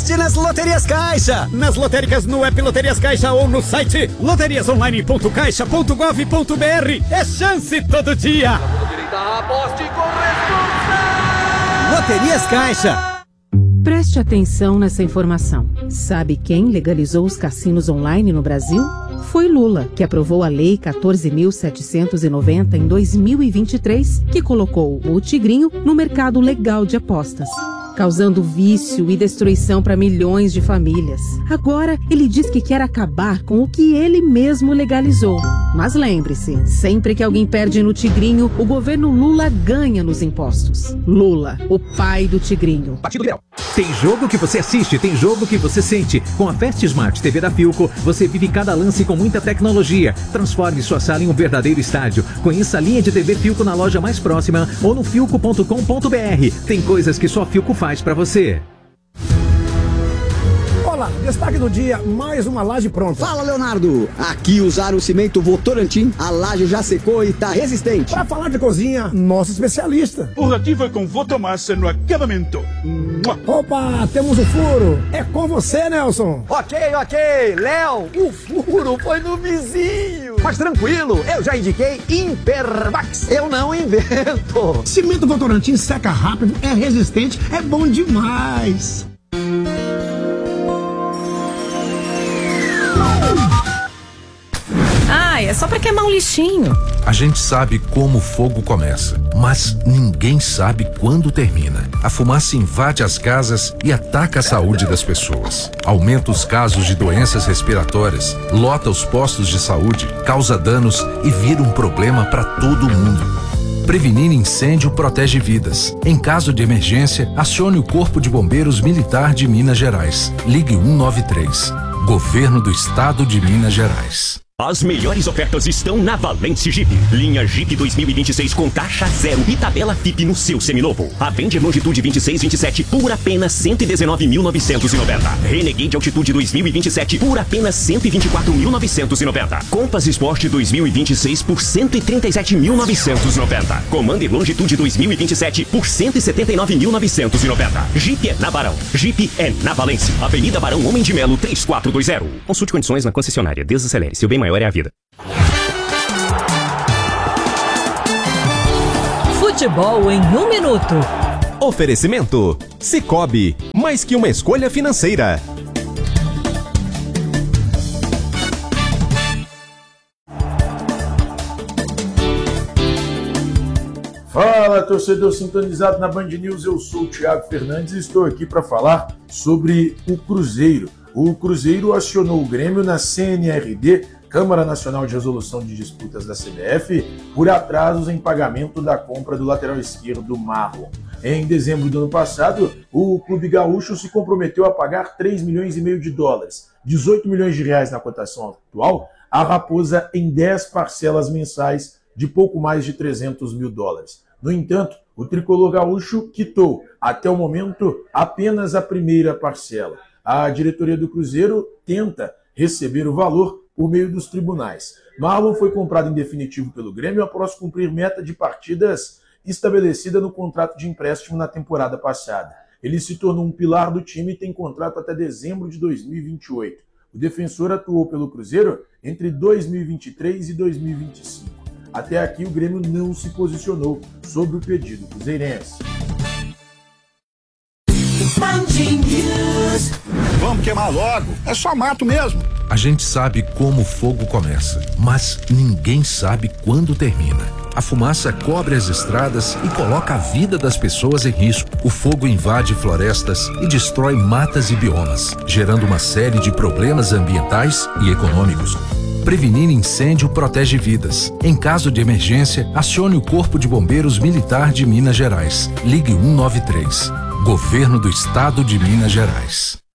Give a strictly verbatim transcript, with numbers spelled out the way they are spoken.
aposte nas Loterias Caixa. Nas lotéricas, no app Loterias Caixa ou no site loterias online ponto caixa ponto gov ponto br. É chance todo dia. Aposte com responsa. Loterias Caixa. Preste atenção nessa informação. Sabe quem legalizou os cassinos online no Brasil? Foi Lula, que aprovou a Lei quatorze mil setecentos e noventa em dois mil e vinte e três, que colocou o Tigrinho no mercado legal de apostas, causando vício e destruição para milhões de famílias. Agora, ele diz que quer acabar com o que ele mesmo legalizou. Mas lembre-se, sempre que alguém perde no Tigrinho, o governo Lula ganha nos impostos. Lula, o pai do Tigrinho. Partido Liberal. Tem jogo que você assiste, tem jogo que você sente. Com a Fast Smart T V da Philco, você vive cada lance com muita tecnologia. Transforme sua sala em um verdadeiro estádio. Conheça a linha de T V Philco na loja mais próxima ou no philco ponto com ponto br. Tem coisas que só a Philco faz pra você. Olá, destaque do dia, mais uma laje pronta. Fala, Leonardo. Aqui usaram o cimento Votorantim, a laje já secou e tá resistente. Para falar de cozinha, nosso especialista. O rativo é com Votomassa no acabamento. Opa, temos o furo. É com você, Nelson. Ok, ok. Léo, o furo foi no vizinho. Mas tranquilo, eu já indiquei Impervax. Eu não invento. Cimento Votorantim seca rápido, é resistente, é bom demais. Ah, é só pra queimar um lixinho. A gente sabe como o fogo começa, mas ninguém sabe quando termina. A fumaça invade as casas e ataca a saúde das pessoas. Aumenta os casos de doenças respiratórias, lota os postos de saúde, causa danos e vira um problema para todo mundo. Prevenir incêndio protege vidas. Em caso de emergência, acione o Corpo de Bombeiros Militar de Minas Gerais. Ligue um nove três. Governo do Estado de Minas Gerais. As melhores ofertas estão na Valence Jeep. Linha Jeep dois mil e vinte e seis com taxa zero e tabela F I P no seu seminovo. Avenger Longitude vinte e seis vinte e sete por apenas cento e dezenove mil novecentos e noventa. Renegade Altitude dois mil e vinte e sete por apenas cento e vinte e quatro mil novecentos e noventa. Compass Sport dois mil e vinte e seis por cento e trinta e sete mil novecentos e noventa. Commander Longitude dois mil e vinte e sete por cento e setenta e nove mil novecentos e noventa. Jeep é na Barão. Jeep é na Valence. Avenida Barão Homem de Melo três quatro dois zero. Consulte condições na concessionária. Desacelere. Seu bem maior é a vida. Futebol em um minuto. Oferecimento Sicoob, mais que uma escolha financeira. Fala, torcedor sintonizado na Band News, eu sou o Thiago Fernandes e estou aqui para falar sobre o Cruzeiro. O Cruzeiro acionou o Grêmio na C N R D, Câmara Nacional de Resolução de Disputas da C B F, por atrasos em pagamento da compra do lateral esquerdo Marlon. Em dezembro do ano passado, o Clube Gaúcho se comprometeu a pagar três milhões e meio de dólares, dezoito milhões de reais na cotação atual, à Raposa em dez parcelas mensais de pouco mais de trezentos mil dólares. No entanto, o tricolor gaúcho quitou, até o momento, apenas a primeira parcela. A diretoria do Cruzeiro tenta receber o valor por meio dos tribunais. Marlon foi comprado em definitivo pelo Grêmio após cumprir meta de partidas estabelecida no contrato de empréstimo na temporada passada. Ele se tornou um pilar do time e tem contrato até dezembro de dois mil e vinte e oito. O defensor atuou pelo Cruzeiro entre dois mil e vinte e três e dois mil e vinte e cinco. Até aqui o Grêmio não se posicionou sobre o pedido cruzeirense. Vamos queimar logo, é só mato mesmo. A gente sabe como o fogo começa, mas ninguém sabe quando termina. A fumaça cobre as estradas e coloca a vida das pessoas em risco. O fogo invade florestas e destrói matas e biomas, gerando uma série de problemas ambientais e econômicos. Prevenir incêndio protege vidas. Em caso de emergência, acione o Corpo de Bombeiros Militar de Minas Gerais. Ligue um nove três. Governo do Estado de Minas Gerais.